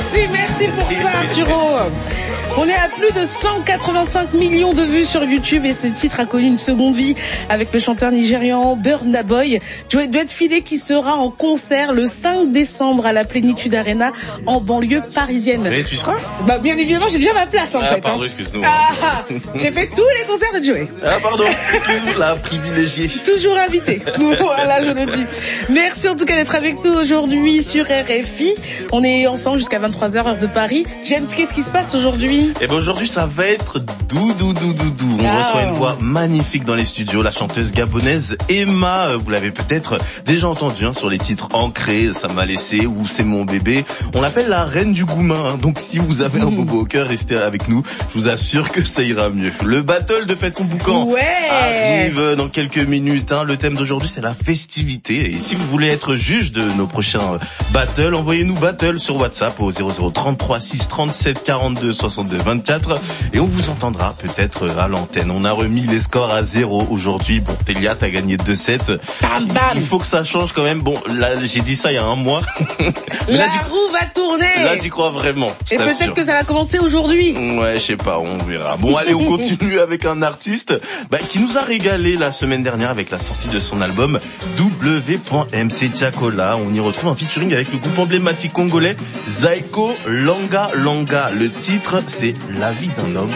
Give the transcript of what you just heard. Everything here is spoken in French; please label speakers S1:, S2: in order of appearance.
S1: Merci pour ça, Arturo. On est à plus de 185 millions de vues sur YouTube et ce titre a connu une seconde vie avec le chanteur nigérian Burna Boy. Joey doit filer qui sera en concert le 5 décembre à la Plénitude Arena en banlieue parisienne.
S2: Mais tu seras?
S1: Bah, bien évidemment, j'ai déjà ma place en fait.
S2: Ah, pardon, excuse-nous.
S1: J'ai fait tous les concerts de Joey.
S2: Ah, pardon, excuse-nous, la privilégiée.
S1: Toujours invité. Voilà, je le dis. Merci en tout cas d'être avec nous aujourd'hui sur RFI. On est ensemble jusqu'à 23h heure de Paris. James, qu'est-ce qui se passe aujourd'hui?
S2: Eh ben aujourd'hui ça va être doux. On reçoit une voix magnifique dans les studios, la chanteuse gabonaise Emma. Vous l'avez peut-être déjà entendu sur les titres Ancré, Ça m'a laissé ou C'est mon bébé. On l'appelle la reine du goumin. Donc si vous avez un bobo au cœur, restez avec nous. Je vous assure que ça ira mieux. Le battle de Fête ton boucan arrive dans quelques minutes. Le thème d'aujourd'hui c'est la festivité. Et si vous voulez être juge de nos prochains battles, envoyez-nous battle sur WhatsApp au 0033 6 37 42 62 24 et on vous entendra peut-être à l'antenne. On a remis les scores à 0 aujourd'hui. Bon, Télia, t'as gagné 2-7. Il faut que ça change quand même. Bon, là, j'ai dit ça il y a un mois.
S1: La roue va tourner.
S2: Là, j'y crois vraiment.
S1: Et peut-être que ça va commencer aujourd'hui.
S2: Ouais, je sais pas, on verra. Bon, allez, on continue avec un artiste qui nous a régalé la semaine dernière avec la sortie de son album W.MC Chakola. On y retrouve un featuring avec le groupe emblématique congolais Zaiko Langa Langa. Le titre, c'est La vie d'un homme.